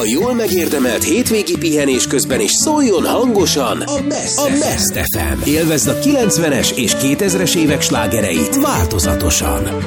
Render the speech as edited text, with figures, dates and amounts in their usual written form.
A jól megérdemelt hétvégi pihenés közben is szóljon hangosan a Best FM. Élvezd a 90-es és 2000-es évek slágereit változatosan.